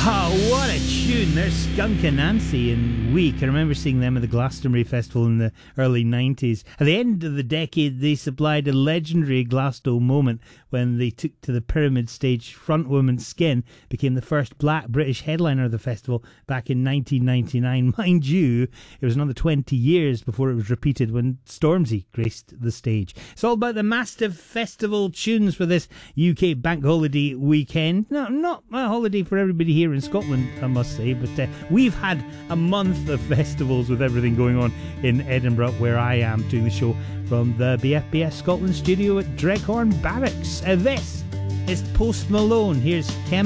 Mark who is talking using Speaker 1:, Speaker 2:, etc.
Speaker 1: Oh, what a tune. There's Skunk and Nancy and Weak. I remember seeing them at the Glastonbury Festival in the early 90s. At the end of the decade, they supplied a legendary Glasgow moment when they took to the Pyramid stage. Frontwoman Skin became the first black British headliner of the festival back in 1999. Mind you, it was another 20 years before it was repeated when Stormzy graced the stage. It's all about the massive festival tunes for this UK bank holiday weekend. No, not a holiday for everybody here in Scotland, I must say, but we've had a month of festivals with everything going on in Edinburgh, where I am doing the show from the BFBS Scotland studio at Dreghorn Barracks. This is Post Malone. Here's Chem